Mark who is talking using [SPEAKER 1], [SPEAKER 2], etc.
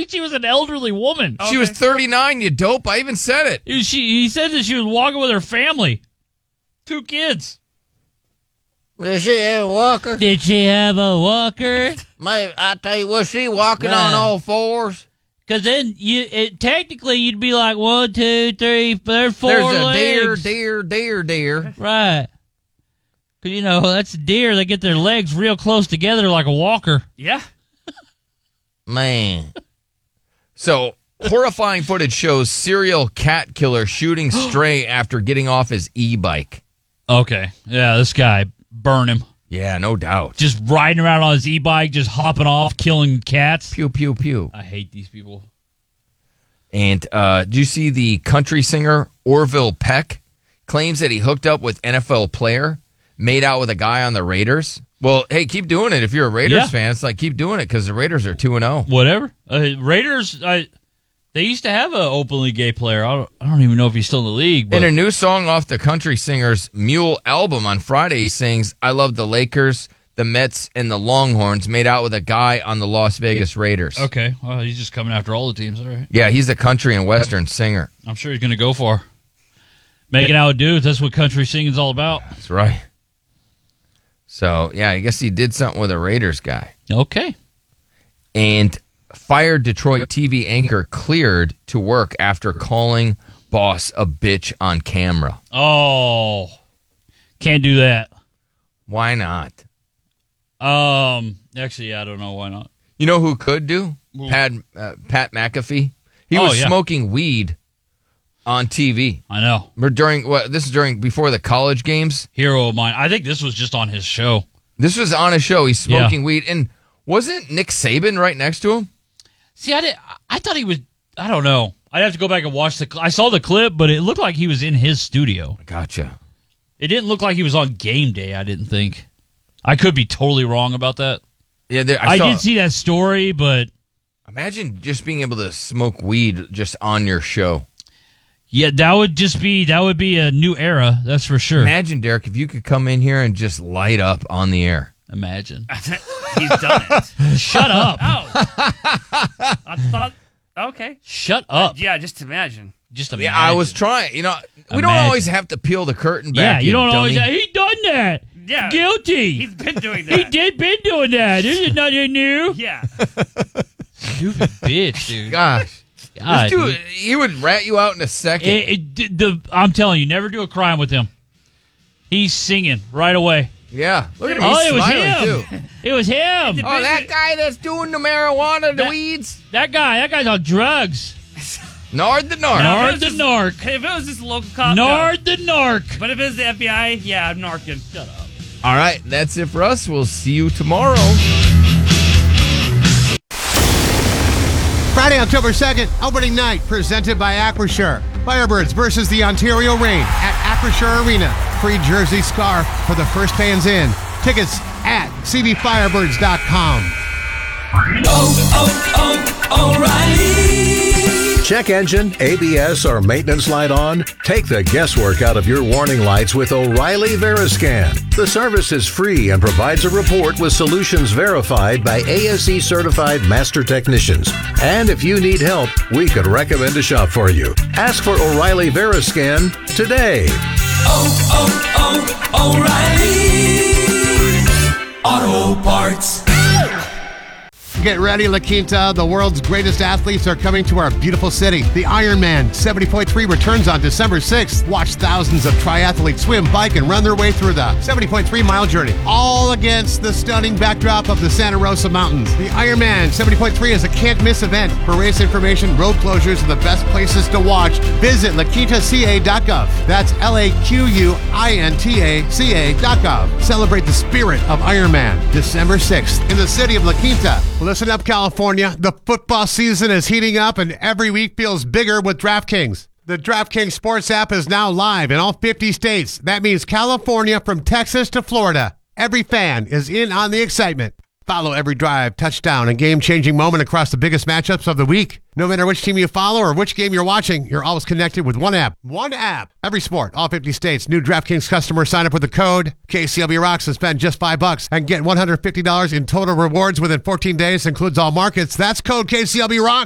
[SPEAKER 1] think she was an elderly woman.
[SPEAKER 2] She was 39, you dope. I even said it.
[SPEAKER 1] He said that she was walking with her family. 2 kids.
[SPEAKER 3] Did she have a walker?
[SPEAKER 1] Did she have a walker?
[SPEAKER 3] Maybe, I tell you, was she walking on all fours?
[SPEAKER 1] Because then technically you'd be like 1, 2, 3, there's 4 legs.
[SPEAKER 3] There's a deer.
[SPEAKER 1] Right. Because, that's a deer. They get their legs real close together like a walker.
[SPEAKER 4] Yeah.
[SPEAKER 3] Man.
[SPEAKER 2] So, horrifying footage shows serial cat killer shooting stray after getting off his e-bike.
[SPEAKER 1] Okay. Yeah, this guy, burn him.
[SPEAKER 2] Yeah, no doubt.
[SPEAKER 1] Just riding around on his e-bike, just hopping off, killing cats.
[SPEAKER 2] Pew, pew, pew.
[SPEAKER 1] I hate these people.
[SPEAKER 2] And do you see the country singer Orville Peck claims that he hooked up with NFL player, made out with a guy on the Raiders? Well, hey, keep doing it. If you're a Raiders fan, it's like keep doing it because the Raiders are 2-0.
[SPEAKER 1] Whatever. Raiders, they used to have an openly gay player. I don't even know if he's still in the league. But.
[SPEAKER 2] In a new song off the country singer's Mule album on Friday, he sings, I love the Lakers, the Mets, and the Longhorns, made out with a guy on the Las Vegas Raiders.
[SPEAKER 1] Okay. Well, he's just coming after all the teams, all right?
[SPEAKER 2] Yeah, he's a country and western singer.
[SPEAKER 1] I'm sure he's going to go for making out with dudes. That's what country singing's all about.
[SPEAKER 2] That's right. So, yeah, I guess he did something with a Raiders guy.
[SPEAKER 1] Okay.
[SPEAKER 2] And fired Detroit TV anchor cleared to work after calling boss a bitch on camera.
[SPEAKER 1] Oh, can't do that.
[SPEAKER 2] Why not?
[SPEAKER 1] Actually, I don't know why not.
[SPEAKER 2] You know who could do? Pat McAfee. He was smoking weed on TV.
[SPEAKER 1] I know.
[SPEAKER 2] This is before the college games.
[SPEAKER 1] Hero of mine. I think this was just on his show.
[SPEAKER 2] This was on his show. He's smoking weed, and wasn't Nick Saban right next to him?
[SPEAKER 1] See, I thought he was. I don't know. I'd have to go back and watch I saw the clip, but it looked like he was in his studio.
[SPEAKER 2] Gotcha.
[SPEAKER 1] It didn't look like he was on game day. I didn't think. I could be totally wrong about that.
[SPEAKER 2] Yeah,
[SPEAKER 1] I did see that story, but
[SPEAKER 2] imagine just being able to smoke weed just on your show.
[SPEAKER 1] Yeah, that would be a new era. That's for sure.
[SPEAKER 2] Imagine, Derek, if you could come in here and just light up on the air.
[SPEAKER 1] Imagine.
[SPEAKER 4] He's done it.
[SPEAKER 1] Shut up.
[SPEAKER 4] Oh. I thought, okay.
[SPEAKER 1] Shut up.
[SPEAKER 4] Yeah, just imagine.
[SPEAKER 1] Just imagine.
[SPEAKER 2] Yeah, I was trying. We don't always have to peel the curtain back.
[SPEAKER 1] Yeah, you don't always.
[SPEAKER 2] Dummy.
[SPEAKER 1] He done that.
[SPEAKER 4] Yeah.
[SPEAKER 1] Guilty.
[SPEAKER 4] He's been doing that.
[SPEAKER 1] Been doing that. This is nothing new.
[SPEAKER 4] Yeah.
[SPEAKER 1] Stupid bitch, dude.
[SPEAKER 2] Gosh.
[SPEAKER 1] God,
[SPEAKER 2] dude, he would rat you out in a second.
[SPEAKER 1] I'm telling you, never do a crime with him. He's singing right away.
[SPEAKER 2] Yeah. Look at him.
[SPEAKER 1] Oh,
[SPEAKER 2] He's
[SPEAKER 1] it was
[SPEAKER 2] smiling,
[SPEAKER 1] him.
[SPEAKER 2] too.
[SPEAKER 1] It was him.
[SPEAKER 2] Oh, that guy that's doing the marijuana, the weeds?
[SPEAKER 1] That guy's on drugs.
[SPEAKER 2] Nard the narc.
[SPEAKER 1] Nard the narc.
[SPEAKER 4] If it was just a local cop,
[SPEAKER 1] Nard the narc.
[SPEAKER 4] But if it was the FBI, yeah, I'm narking. Shut up.
[SPEAKER 2] All right, that's it for us. We'll see you tomorrow.
[SPEAKER 5] Friday, October 2nd, opening night, presented by Acrisure. Firebirds versus the Ontario Reign at Acrisure Arena. Free jersey scarf for the first fans in. Tickets at cbfirebirds.com.
[SPEAKER 6] O'Reilly. Check engine, ABS, or maintenance light on? Take the guesswork out of your warning lights with O'Reilly Veriscan. The service is free and provides a report with solutions verified by ASE certified master technicians. And if you need help, we could recommend a shop for you. Ask for O'Reilly Veriscan today. O'Reilly Auto Parts.
[SPEAKER 5] Get ready, La Quinta. The world's greatest athletes are coming to our beautiful city. The Ironman 70.3 returns on December 6th. Watch thousands of triathletes swim, bike, and run their way through the 70.3-mile journey, all against the stunning backdrop of the Santa Rosa Mountains. The Ironman 70.3 is a can't-miss event. For race information, road closures, and the best places to watch, visit laquintaca.gov. That's LAQUINTACA.gov. Celebrate the spirit of Ironman, December 6th, in the city of La Quinta. Listen up, California. The football season is heating up, and every week feels bigger with DraftKings. The DraftKings Sports app is now live in all 50 states. That means California from Texas to Florida. Every fan is in on the excitement. Follow every drive, touchdown, and game-changing moment across the biggest matchups of the week. No matter which team you follow or which game you're watching, you're always connected with one app. One app. Every sport, all 50 states. New DraftKings customers sign up with the code KCLB Rocks and spend just $5 and get $150 in total rewards within 14 days. Includes all markets. That's code KCLB Rocks.